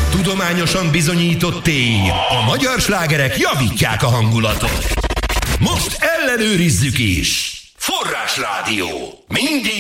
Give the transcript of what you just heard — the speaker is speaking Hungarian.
Tudományosan bizonyított tény. A magyar slágerek javítják a hangulatot. Most ellenőrizzük is. Forrásrádió. Mindig